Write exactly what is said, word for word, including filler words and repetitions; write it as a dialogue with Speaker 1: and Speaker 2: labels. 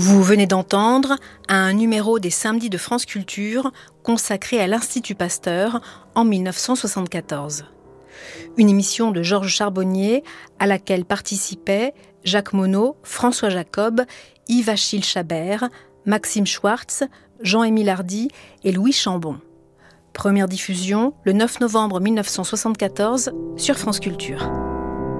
Speaker 1: Vous venez d'entendre un numéro des Samedis de France Culture consacré à l'Institut Pasteur en mille neuf cent soixante-quatorze. Une émission de Georges Charbonnier à laquelle participaient Jacques Monod, François Jacob, Yves Achille-Chabert, Maxime Schwartz, Jean-Émile Hardy et Louis Chambon. Première diffusion le neuf novembre mille neuf cent soixante-quatorze sur France Culture.